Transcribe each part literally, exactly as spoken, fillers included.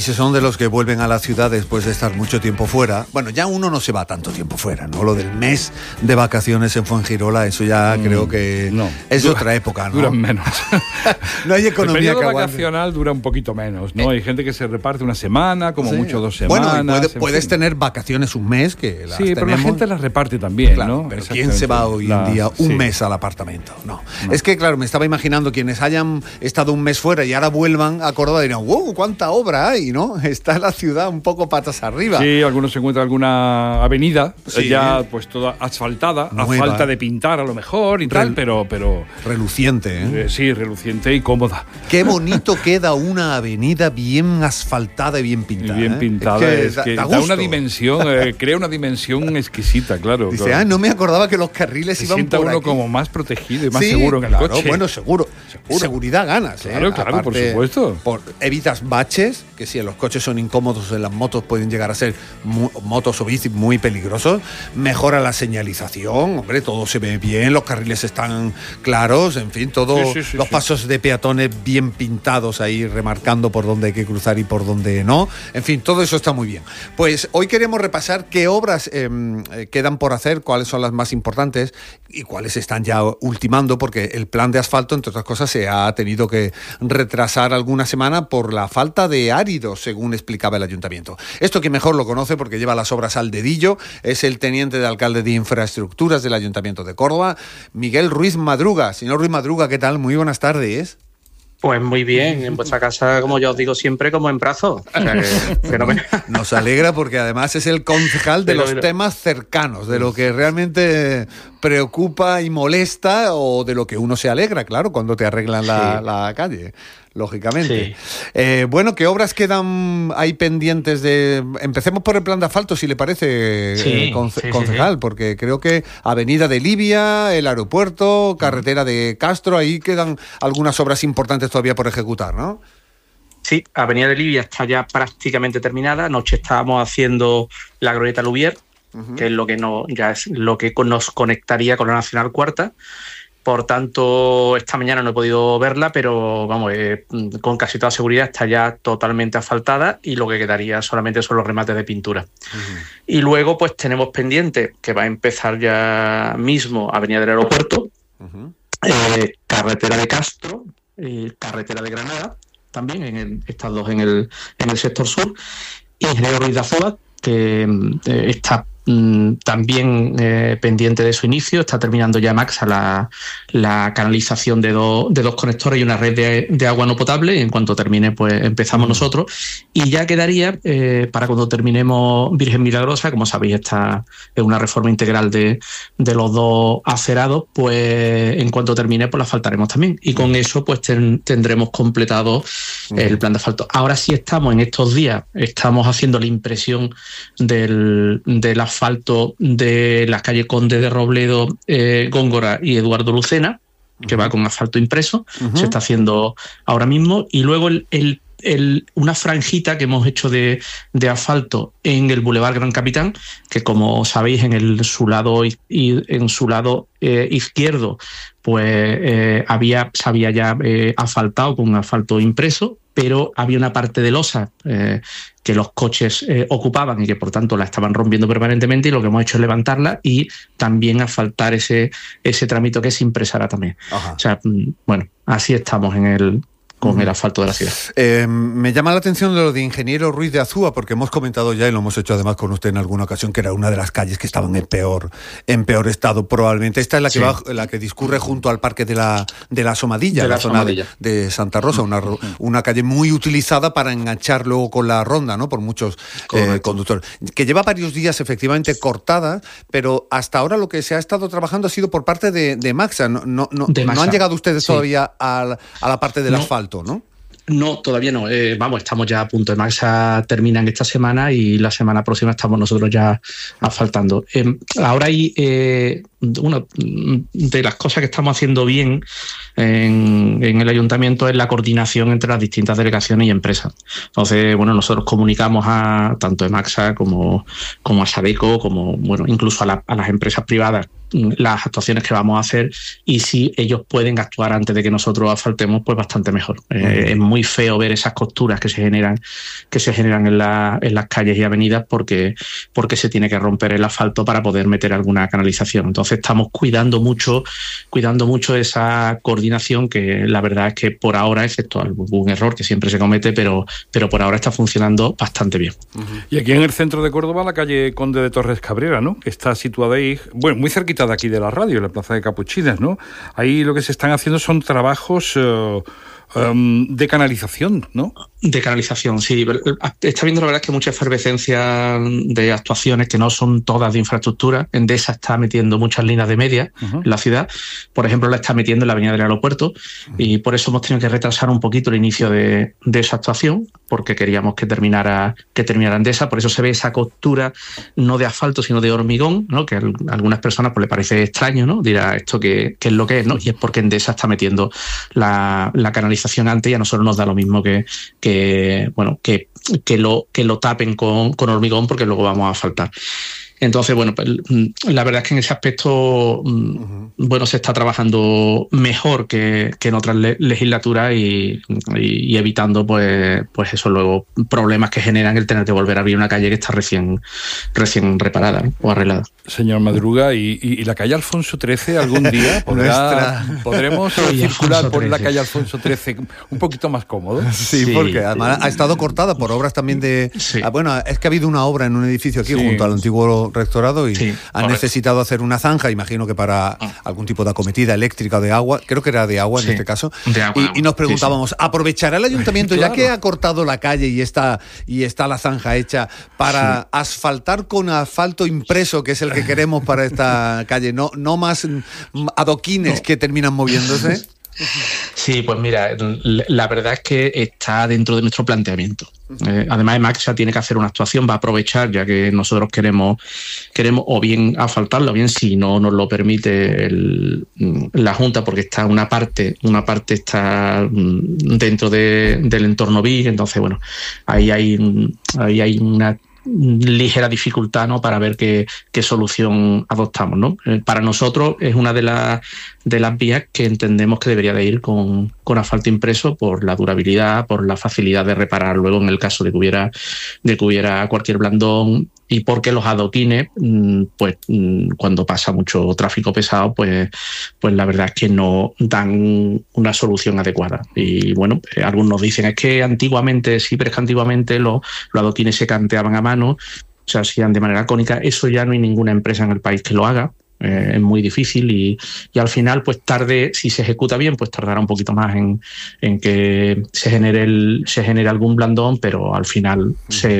si son de los que vuelven a la ciudad después de estar mucho tiempo fuera, bueno, ya uno no se va tanto tiempo fuera, ¿no? Lo del mes de vacaciones en Fuengirola, eso ya mm, creo que no, es dura, otra época, ¿no? Duran menos. No hay economía que aguante. El periodo vacacional dura un poquito menos, ¿no? Eh. Hay gente que se reparte una semana, como sí. mucho dos semanas. Bueno, puede, puedes fin. tener vacaciones un mes, que las Sí, tenemos. pero la gente las reparte también, claro, ¿no? Pero ¿quién se va hoy la, en día un sí. mes al apartamento? No. no. Es que, claro, me estaba imaginando quienes hayan estado un mes fuera y ahora vuelvan a Córdoba y dirán, wow, cuánta obra hay, ¿no? Está la ciudad un poco patas arriba. Sí, algunos se encuentran alguna avenida sí. ya pues toda asfaltada, Nueva. a falta de pintar a lo mejor y Rel- tal, pero, pero... Reluciente, ¿eh? ¿eh? Sí, reluciente y cómoda. Qué bonito queda una avenida bien asfaltada y bien pintada. Y bien pintada, ¿eh? es que, es que da, da, da una dimensión, eh, crea una dimensión exquisita, claro. Dice, claro. ah, no me acordaba que los carriles se iban sienta por uno aquí. como más protegido y más sí, seguro en el claro, coche. Bueno, seguro. seguro. Seguridad ganas, ¿eh? Claro, claro, Aparte, por supuesto. Por, evitas baches, que si en los coches son incómodos, en las motos pueden llegar a ser muy, motos o bicis muy peligrosos. Mejora la señalización, hombre, todo se ve bien, los carriles están claros, en fin, todos sí, sí, sí, los sí. pasos de peatones bien pintados ahí, remarcando por dónde hay que cruzar y por dónde no. En fin, todo eso está muy bien. Pues hoy queremos repasar qué obras eh, quedan por hacer, cuáles son las más importantes y cuáles están ya ultimando, porque el plan de asfalto, entre otras cosas, se ha tenido que retrasar alguna semana por la falta de áridos, según explicaba el ayuntamiento. Esto que mejor lo conoce porque lleva las obras al dedillo es el teniente de alcalde de Infraestructuras del Ayuntamiento de Córdoba, Miguel Ruiz Madruga. Señor Ruiz Madruga, ¿qué tal? Muy buenas tardes. Pues muy bien, en vuestra casa, como yo os digo siempre, como en brazo. O sea, que, que no me... Nos alegra porque además es el concejal de pero, los pero... temas cercanos, de lo que realmente preocupa y molesta o de lo que uno se alegra, claro, cuando te arreglan la, sí. la calle, lógicamente. Sí. Eh, bueno, ¿qué obras quedan ahí pendientes de...? Empecemos por el plan de asfalto, si le parece, sí, eh, conce- sí, concejal, sí. porque creo que Avenida de Libia, el aeropuerto, carretera de Castro, ahí quedan algunas obras importantes todavía por ejecutar, ¿no? Sí, Avenida de Libia está ya prácticamente terminada. Anoche estábamos haciendo la glorieta Lubier, uh-huh. que es lo que no, ya es lo que nos conectaría con la Nacional Cuarta. Por tanto, esta mañana no he podido verla, pero vamos, eh, con casi toda seguridad está ya totalmente asfaltada y lo que quedaría solamente son los remates de pintura. Uh-huh. Y luego pues tenemos pendiente, que va a empezar ya mismo, Avenida del Aeropuerto, uh-huh. eh, carretera de Castro, eh, carretera de Granada, también en el, estas dos en el, en el sector sur, y Ingeniero Ruiz de Azúa, que eh, está mm, también eh, pendiente de su inicio, está terminando ya Maxa la, la canalización de, do, de dos conectores y una red de, de agua no potable. En cuanto termine, pues empezamos mm. nosotros, y ya quedaría eh, para cuando terminemos Virgen Milagrosa, como sabéis, esta es una reforma integral de, de los dos acerados, pues en cuanto termine, pues la asfaltaremos también, y con eso pues ten, tendremos completado mm. el plan de asfalto. Ahora sí estamos en estos días, estamos haciendo la impresión del, del asfalto de la calle Conde de Robledo, eh, Góngora y Eduardo Lucena, que uh-huh. va con asfalto impreso, uh-huh. se está haciendo ahora mismo, y luego el, el, el, una franjita que hemos hecho de, de asfalto en el Boulevard Gran Capitán, que como sabéis en el su lado y en su lado eh, izquierdo pues eh, había se había ya eh, asfaltado con un asfalto impreso, pero había una parte de losa eh, que los coches eh, ocupaban y que por tanto la estaban rompiendo permanentemente, y lo que hemos hecho es levantarla y también asfaltar ese, ese tramito que se impresará también. Ajá. O sea, bueno, así estamos en el con el asfalto de la ciudad. Eh, me llama la atención lo de Ingeniero Ruiz de Azúa, porque hemos comentado ya, y lo hemos hecho además con usted en alguna ocasión, que era una de las calles que estaban en peor en peor estado probablemente. Esta es la que sí. va, la que discurre junto al Parque de la de la Somadilla, de la, la zona Somadilla. De, de Santa Rosa, una, una calle muy utilizada para enganchar luego con la ronda, ¿no? Por muchos eh, conductores. Que lleva varios días efectivamente cortada, pero hasta ahora lo que se ha estado trabajando ha sido por parte de, de Maxa. No, no, no, de no han llegado ustedes sí. todavía a la, a la parte del no. asfalto, ¿no? No, todavía no. Eh, vamos, estamos ya a punto. De Maxa terminan esta semana y la semana próxima estamos nosotros ya asfaltando. Eh, ahora hay, eh, una de las cosas que estamos haciendo bien en, en el ayuntamiento es la coordinación entre las distintas delegaciones y empresas. Entonces, bueno, nosotros comunicamos a tanto a EMACSA como, como a Sadeco, como bueno, incluso a, la, a las empresas privadas las actuaciones que vamos a hacer, y si ellos pueden actuar antes de que nosotros asfaltemos, pues bastante mejor. Uh-huh. Eh, es muy feo ver esas costuras que se generan que se generan en, la, en las calles y avenidas porque, porque se tiene que romper el asfalto para poder meter alguna canalización. Entonces estamos cuidando mucho, cuidando mucho esa coordinación, que la verdad es que por ahora, excepto algún error que siempre se comete, pero, pero por ahora está funcionando bastante bien. Uh-huh. Y aquí en el centro de Córdoba, la calle Conde de Torres Cabrera, ¿no? Que está situada ahí, bueno, muy cerquita de aquí de la radio, en la Plaza de Capuchinas, ¿no? Ahí lo que se están haciendo son trabajos uh, um, de canalización, ¿no? De canalización, sí. Está viendo, la verdad, es que mucha efervescencia de actuaciones que no son todas de infraestructura. Endesa está metiendo muchas líneas de media uh-huh. en la ciudad. Por ejemplo, la está metiendo en la avenida del aeropuerto uh-huh. y por eso hemos tenido que retrasar un poquito el inicio de, de esa actuación, porque queríamos que terminara, que terminara Endesa. Por eso se ve esa costura no de asfalto, sino de hormigón, ¿no? Que a algunas personas pues, le parece extraño, ¿no? Dirá esto qué, qué es lo que es, ¿no? Y es porque Endesa está metiendo la, la canalización antes, y a nosotros nos da lo mismo que, que Que, bueno, que, que, lo, que lo tapen con, con hormigón, porque luego vamos a asfaltar. Entonces, bueno, pues, la verdad es que en ese aspecto, uh-huh. bueno, se está trabajando mejor que, que en otras le- legislaturas y, y, y evitando, pues, pues eso, luego problemas que generan el tener que volver a abrir una calle que está recién, recién reparada, ¿no? O arreglada. Señor Madruga, ¿y, y, y la calle Alfonso trece algún día podrá, podremos circular por la calle Alfonso trece un poquito más cómodo? Sí, sí, porque además ha estado cortada por obras también de... Sí. Ah, bueno, es que ha habido una obra en un edificio aquí, sí, junto al antiguo rectorado, y sí, han correcto. necesitado hacer una zanja, imagino que para ah. algún tipo de acometida eléctrica o de agua, creo que era de agua sí, en este caso, de agua, y, y nos preguntábamos, sí, sí. ¿aprovechará el ayuntamiento claro. ya que ha cortado la calle y está, y está la zanja hecha para sí. asfaltar con asfalto impreso, que es el que queremos para esta calle, no, no más adoquines no. que terminan moviéndose? Sí, pues mira, la verdad es que está dentro de nuestro planteamiento. Eh, además, EMACSA tiene que hacer una actuación, va a aprovechar, ya que nosotros queremos, queremos o bien asfaltarlo, o bien, si no nos lo permite el, la Junta, porque está una parte, una parte está dentro de, del entorno V I C, entonces, bueno, ahí hay, ahí hay una ligera dificultad, ¿no? Para ver qué, qué solución adoptamos, ¿no? Eh, para nosotros es una de las de las vías que entendemos que debería de ir con, con asfalto impreso, por la durabilidad, por la facilidad de reparar luego en el caso de que hubiera, de que hubiera cualquier blandón, y porque los adoquines, pues cuando pasa mucho tráfico pesado, pues, pues la verdad es que no dan una solución adecuada. Y bueno, algunos dicen, es que antiguamente, sí, pero es que antiguamente los, los adoquines se canteaban a mano, se hacían de manera cónica. Eso ya no hay ninguna empresa en el país que lo haga. Eh, es muy difícil y, y al final, pues tarde, si se ejecuta bien, pues tardará un poquito más en, en que se genere el, se genere algún blandón, pero al final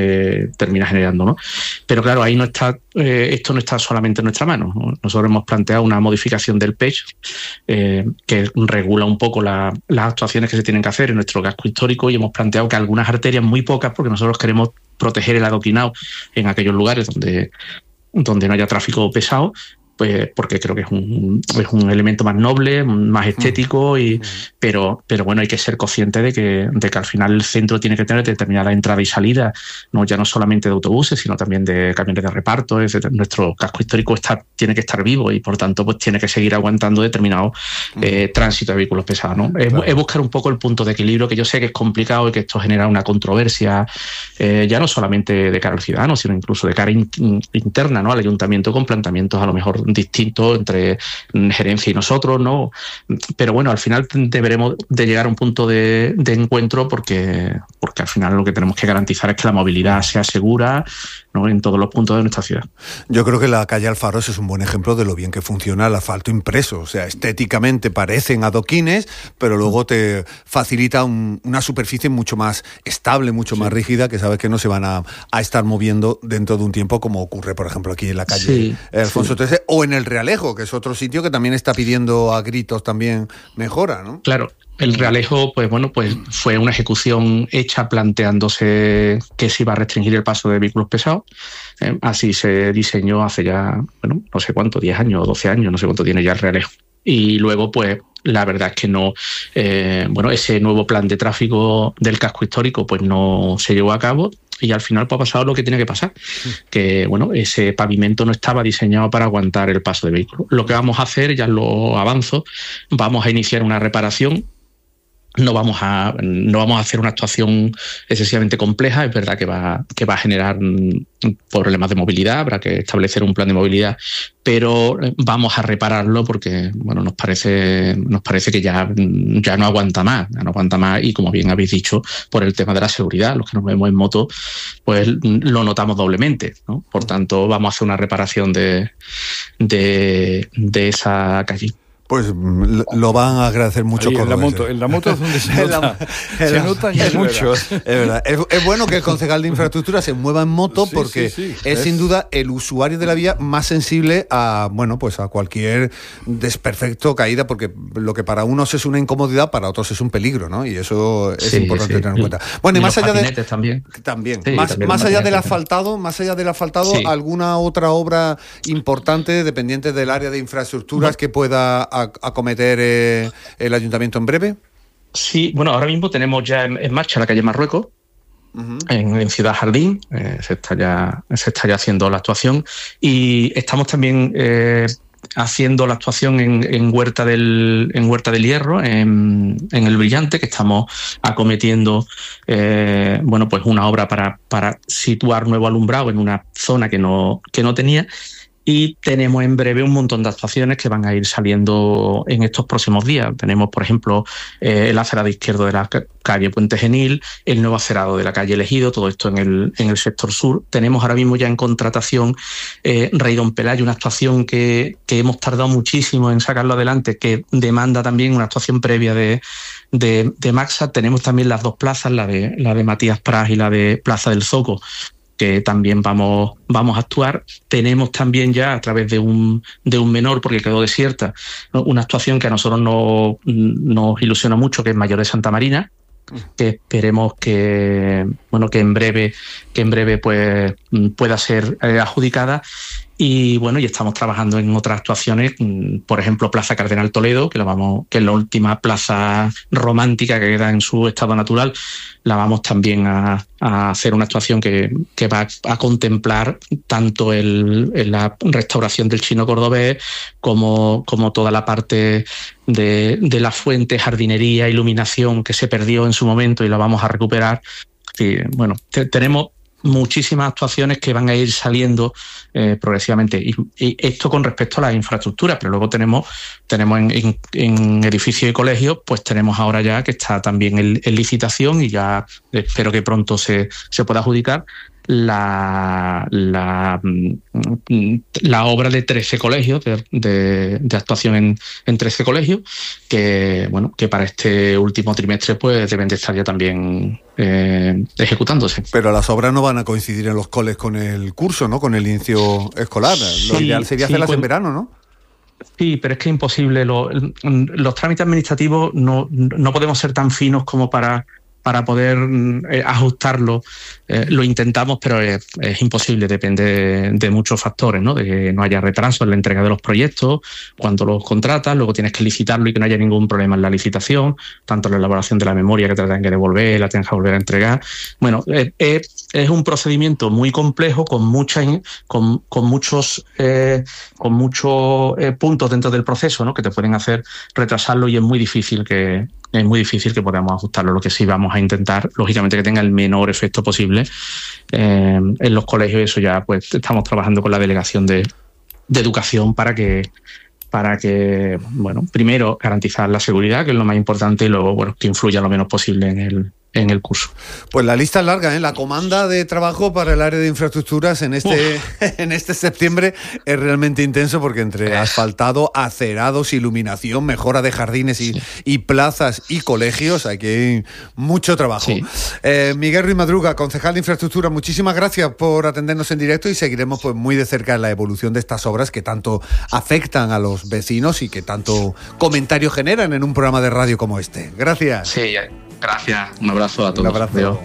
se termina generando, ¿no? Pero claro, ahí no está, eh, esto no está solamente en nuestra mano, ¿no? Nosotros hemos planteado una modificación del P E Ch eh, que regula un poco la, las actuaciones que se tienen que hacer en nuestro casco histórico, y hemos planteado que algunas arterias, muy pocas, porque nosotros queremos proteger el adoquinado en aquellos lugares donde, donde no haya tráfico pesado, pues porque creo que es un, es un elemento más noble, más estético, y, pero, pero bueno, hay que ser consciente de que, de que al final el centro tiene que tener determinada entrada y salida, no ya no solamente de autobuses, sino también de camiones de reparto. Etcétera. Nuestro casco histórico está, tiene que estar vivo y por tanto pues tiene que seguir aguantando determinado eh, tránsito de vehículos pesados, ¿no? Es, claro. es buscar un poco el punto de equilibrio, que yo sé que es complicado y que esto genera una controversia, eh, ya no solamente de cara al ciudadano, sino incluso de cara in, interna, ¿no? Al ayuntamiento, con planteamientos a lo mejor distintos entre gerencia y nosotros, ¿no? Pero bueno, al final deberemos de llegar a un punto de, de encuentro, porque, porque al final lo que tenemos que garantizar es que la movilidad sea segura, ¿no? En todos los puntos de nuestra ciudad. Yo creo que la calle Alfaros es un buen ejemplo de lo bien que funciona el asfalto impreso. O sea, estéticamente parecen adoquines, pero luego te facilita un, una superficie mucho más estable, mucho sí. más rígida, que sabes que no se van a, a estar moviendo dentro de un tiempo, como ocurre, por ejemplo, aquí en la calle sí, Alfonso sí. trece, o en el Realejo, que es otro sitio que también está pidiendo a gritos también mejora, ¿no? Claro. El realejo, pues bueno, pues fue una ejecución hecha planteándose que se iba a restringir el paso de vehículos pesados. Eh, así se diseñó hace ya, bueno, no sé cuánto, diez años o doce años, no sé cuánto tiene ya el realejo. Y luego, pues, la verdad es que no, eh, bueno, ese nuevo plan de tráfico del casco histórico, pues no se llevó a cabo. Y al final pues, ha pasado lo que tiene que pasar, que bueno, ese pavimento no estaba diseñado para aguantar el paso de vehículos. Lo que vamos a hacer, ya lo avanzo, vamos a iniciar una reparación. No vamos a no vamos a hacer una actuación excesivamente compleja. Es verdad que va que va a generar problemas de movilidad, habrá que establecer un plan de movilidad, pero vamos a repararlo porque bueno nos parece nos parece que ya ya no aguanta más, ya no aguanta más y como bien habéis dicho por el tema de la seguridad, los que nos vemos en moto pues lo notamos doblemente, ¿no? Por tanto vamos a hacer una reparación de de, de esa calle. Pues lo van a agradecer mucho. En la moto, en la moto es donde se nota. se la, nota y es mucho. Es verdad. Es, es bueno que el concejal de infraestructura se mueva en moto sí, porque sí, sí. es, es sin duda el usuario de la vía más sensible a bueno pues a cualquier desperfecto, caída, porque lo que para unos es una incomodidad, para otros es un peligro, ¿no? Y eso es sí, importante sí. tener en cuenta. Bueno, y, y más allá de también. También. Sí, más, también más allá del asfaltado, más allá del asfaltado, sí. ¿alguna otra obra importante dependiente del área de infraestructuras bueno. que pueda acometer eh, el ayuntamiento en breve? Sí, bueno, ahora mismo tenemos ya en, en marcha la calle Marruecos, uh-huh. en, en Ciudad Jardín, eh, se está ya se está ya haciendo la actuación y estamos también eh, haciendo la actuación en, en Huerta del en Huerta del Hierro, en, en El Brillante, que estamos acometiendo eh, bueno pues una obra para, para situar nuevo alumbrado en una zona que no, que no tenía. Y tenemos en breve un montón de actuaciones que van a ir saliendo en estos próximos días. Tenemos, por ejemplo, eh, el acerado izquierdo de la calle Puente Genil, el nuevo acerado de la calle Elegido, todo esto en el, en el sector sur. Tenemos ahora mismo ya en contratación eh, Rey Don Pelayo, una actuación que, que hemos tardado muchísimo en sacarlo adelante, que demanda también una actuación previa de, de, de Maxa. Tenemos también las dos plazas, la de, la de Matías Pras y la de Plaza del Zoco, que también vamos, vamos a actuar. Tenemos también ya, a través de un, de un menor, porque quedó desierta, ¿no? Una actuación que a nosotros no, nos ilusiona mucho, que es Mayor de Santa Marina, que esperemos que, bueno, que en breve, que en breve pues, pueda ser eh, adjudicada. Y bueno, y estamos trabajando en otras actuaciones, por ejemplo, Plaza Cardenal Toledo, que la vamos, que es la última plaza romántica que queda en su estado natural. La vamos también a, a hacer una actuación que, que va a contemplar tanto el, la restauración del Chino Cordobés como, como toda la parte de, de la fuente, jardinería, iluminación que se perdió en su momento y la vamos a recuperar. Y, bueno, te, tenemos muchísimas actuaciones que van a ir saliendo eh, progresivamente y, y esto con respecto a las infraestructuras, pero luego tenemos tenemos en, en, en edificios y colegios, pues tenemos ahora ya que está también en, en licitación y ya espero que pronto se, se pueda adjudicar la, la, la obra de trece colegios, de, de, de actuación en, en trece colegios, que bueno que para este último trimestre pues deben de estar ya también eh, ejecutándose. Pero las obras no van a coincidir en los coles con el curso, ¿no? Con el inicio escolar. Sí, lo ideal sería sí, hacerlas pues, en verano, ¿no? Sí, pero es que es imposible. Los, los trámites administrativos no, no podemos ser tan finos como para... para poder eh, ajustarlo. Eh, lo intentamos, pero es, es imposible, depende de, de muchos factores, ¿no? De que no haya retraso en la entrega de los proyectos, cuando los contratas, luego tienes que licitarlo y que no haya ningún problema en la licitación, tanto en la elaboración de la memoria que te la tengan que devolver, la tengas que volver a entregar. Bueno, eh, eh, es un procedimiento muy complejo, con muchas, con, con muchos, eh, con muchos eh, puntos dentro del proceso, ¿no? Que te pueden hacer retrasarlo y es muy difícil que es muy difícil que podamos ajustarlo. Lo que sí vamos a intentar, lógicamente, que tenga el menor efecto posible eh, en los colegios. Eso ya, pues, estamos trabajando con la delegación de, de educación para que, para que, bueno, primero garantizar la seguridad, que es lo más importante, y luego, bueno, que influya lo menos posible en el, en el curso. Pues la lista es larga, ¿eh? La comanda de trabajo para el área de infraestructuras en este, en este septiembre es realmente intenso, porque entre asfaltado, acerados, iluminación, mejora de jardines y, sí. y plazas y colegios, hay que mucho trabajo. Sí. Eh, Miguel Ruiz Madruga, concejal de infraestructura, muchísimas gracias por atendernos en directo, y seguiremos pues muy de cerca la evolución de estas obras que tanto afectan a los vecinos y que tanto comentario generan en un programa de radio como este. Gracias. Sí, gracias. Un abrazo a todos. Un abrazo. Adiós.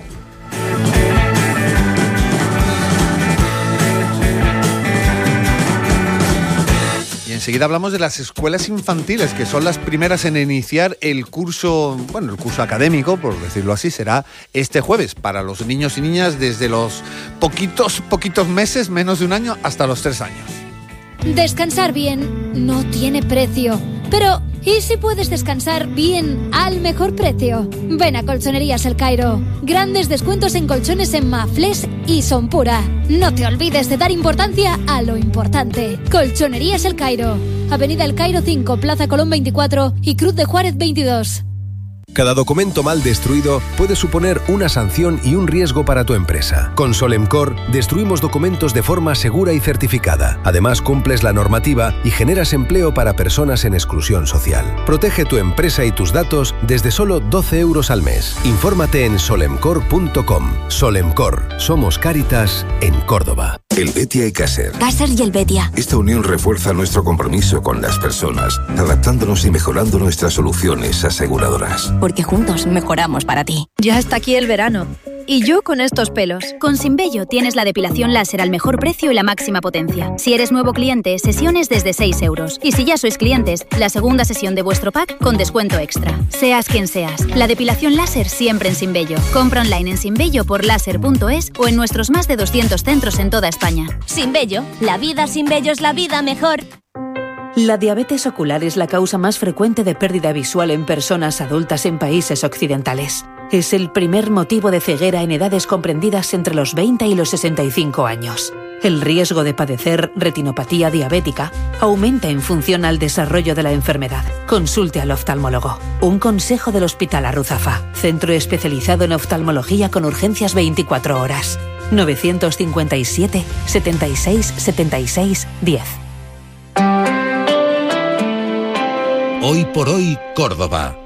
Y enseguida hablamos de las escuelas infantiles, que son las primeras en iniciar el curso, bueno, el curso académico, por decirlo así, será este jueves para los niños y niñas desde los poquitos, poquitos meses, menos de un año, hasta los tres años. Descansar bien no tiene precio. Pero, ¿y si puedes descansar bien al mejor precio? Ven a Colchonerías El Cairo. Grandes descuentos en colchones en Mafles y Sonpura. No te olvides de dar importancia a lo importante. Colchonerías El Cairo. Avenida El Cairo cinco, Plaza Colón veinticuatro y Cruz de Juárez veintidós. Cada documento mal destruido puede suponer una sanción y un riesgo para tu empresa. Con Solemcor destruimos documentos de forma segura y certificada. Además, cumples la normativa y generas empleo para personas en exclusión social. Protege tu empresa y tus datos desde solo doce euros al mes. Infórmate en solemcor punto com. Solemcor. Somos Cáritas en Córdoba. El Betia y Caser. Caser y el Betia. Esta unión refuerza nuestro compromiso con las personas, adaptándonos y mejorando nuestras soluciones aseguradoras. Porque juntos mejoramos para ti. Ya está aquí el verano. Y yo con estos pelos. Con Sinbello tienes la depilación láser al mejor precio y la máxima potencia. Si eres nuevo cliente, sesiones desde seis euros. Y si ya sois clientes, la segunda sesión de vuestro pack con descuento extra. Seas quien seas, la depilación láser siempre en Sinbello. Compra online en sinbello por láser punto es o en nuestros más de doscientos centros en toda España. Sinbello, la vida sin vello es la vida mejor. La diabetes ocular es la causa más frecuente de pérdida visual en personas adultas en países occidentales. Es el primer motivo de ceguera en edades comprendidas entre los veinte y los sesenta y cinco años. El riesgo de padecer retinopatía diabética aumenta en función al desarrollo de la enfermedad. Consulte al oftalmólogo. Un consejo del Hospital Arruzafa, centro especializado en oftalmología con urgencias veinticuatro horas. novecientos cincuenta y siete, setenta y seis, setenta y seis, diez. Hoy por hoy, Córdoba.